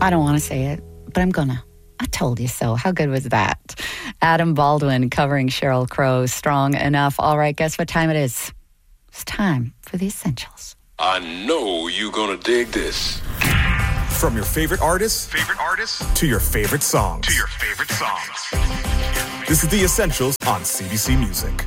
I don't want to say it, but I'm gonna. I told you so. How good was that? Adam Baldwin covering Sheryl Crow's Strong Enough. All right, guess what time it is? It's time for the essentials. I know you're gonna dig this. From your favorite artists to your favorite songs. This is The Essentials on CBC Music.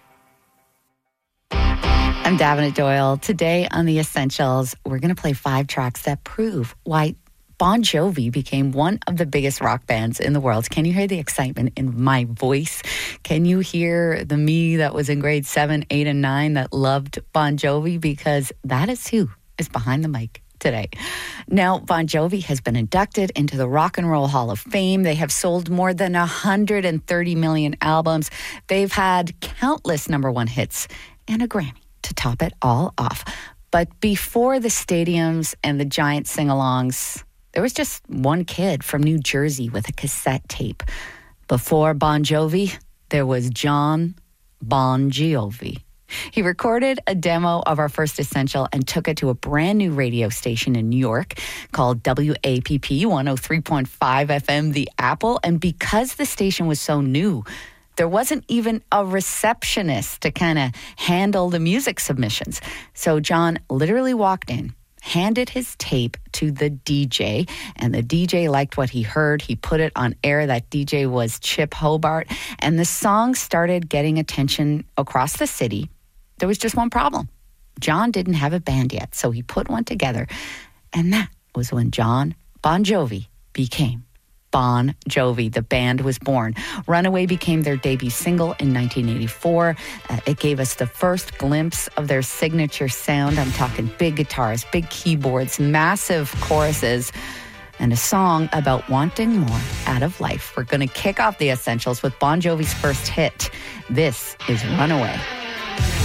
I'm Davenant Doyle. Today on The Essentials, we're going to play 5 tracks that prove why Bon Jovi became one of the biggest rock bands in the world. Can you hear the excitement in my voice? Can you hear the me that was in grade 7, 8, and 9 that loved Bon Jovi? Because that is who is behind the mic today. Now, Bon Jovi has been inducted into the Rock and Roll Hall of Fame. They have sold more than 130 million albums. They've had countless number one hits and a Grammy to top it all off. But before the stadiums and the giant sing-alongs, there was just one kid from New Jersey with a cassette tape. Before Bon Jovi, there was John Bon Jovi. He recorded a demo of our first essential and took it to a brand new radio station in New York called WAPP 103.5 FM, The Apple. And because the station was so new, there wasn't even a receptionist to kind of handle the music submissions. So John literally walked in, handed his tape to the DJ, and the DJ liked what he heard. He put it on air. That DJ was Chip Hobart, and the song started getting attention across the city. There was just one problem. John didn't have a band yet, so he put one together, and that was when John Bon Jovi became Bon Jovi. The band was born. Runaway became their debut single in 1984. It gave us the first glimpse of their signature sound. I'm talking big guitars, big keyboards, massive choruses, and a song about wanting more out of life. We're going to kick off the essentials with Bon Jovi's first hit. This is Runaway.